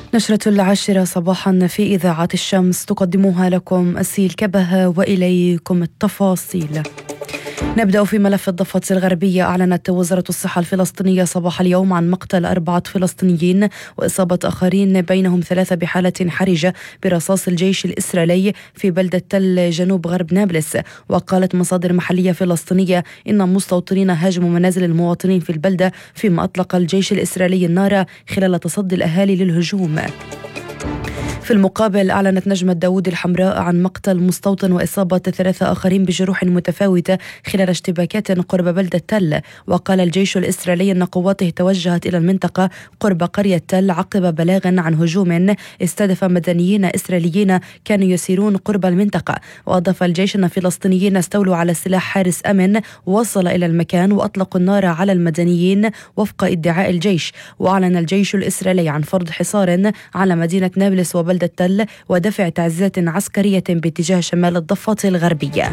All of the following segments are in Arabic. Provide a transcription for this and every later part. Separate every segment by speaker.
Speaker 1: نشرة 10 صباحا في إذاعة الشمس تقدمها لكم أسيل كبهة وإليكم التفاصيل. نبدأ في ملف الضفة الغربية. أعلنت وزارة الصحة الفلسطينية صباح اليوم عن مقتل 4 فلسطينيين وإصابة آخرين بينهم 3 بحالة حرجة برصاص الجيش الإسرائيلي في بلدة تل جنوب غرب نابلس. وقالت مصادر محلية فلسطينية إن مستوطنين هاجموا منازل المواطنين في البلدة، فيما أطلق الجيش الإسرائيلي النار خلال تصدي الأهالي للهجوم. في المقابل أعلنت نجمة داود الحمراء عن مقتل مستوطن وإصابة 3 آخرين بجروح متفاوتة خلال اشتباكات قرب بلدة تل. وقال الجيش الإسرائيلي أن قواته توجهت إلى المنطقة قرب قرية تل عقب بلاغ عن هجوم استهدف مدنيين إسرائيليين كانوا يسيرون قرب المنطقة. وأضاف الجيش أن فلسطينيين استولوا على سلاح حارس أمن وصل إلى المكان وأطلقوا النار على المدنيين وفق ادعاء الجيش. وأعلن الجيش الإسرائيلي عن فرض حصار على مدينة نابلس وبلدة تل ودفع تعزيزات عسكرية باتجاه شمال الضفة الغربية.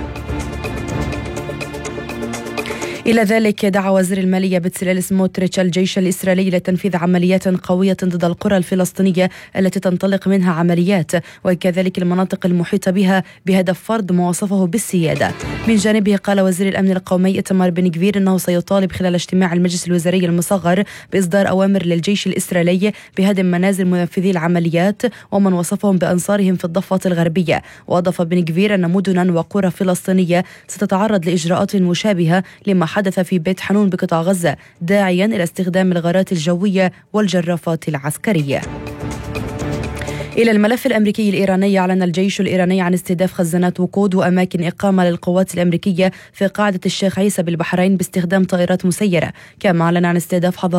Speaker 1: إلى ذلك دعا وزير المالية بتسليل سموتريتش الجيش الإسرائيلي لتنفيذ عمليات قوية ضد القرى الفلسطينية التي تنطلق منها عمليات، وكذلك المناطق المحيطة بها، بهدف فرض ما وصفه بالسيادة. من جانبه قال وزير الأمن القومي إيتمار بن غفير أنه سيطالب خلال اجتماع المجلس الوزاري المصغر بإصدار أوامر للجيش الإسرائيلي بهدم منازل منفذي العمليات ومن وصفهم بأنصارهم في الضفة الغربية. وأضاف بن غفير أن مدنا وقرى فلسطينية ستتعرض لإجراءات مشابهة لما حدث في بيت حنون بقطاع غزة، داعيا إلى استخدام الغارات الجوية والجرافات العسكرية. إلى الملف الأمريكي الإيراني. أعلن الجيش الإيراني عن استهداف خزانات وقود وأماكن إقامة للقوات الأمريكية في قاعدة الشيخ عيسى بالبحرين باستخدام طائرات مسيرة. كما أعلن عن استهداف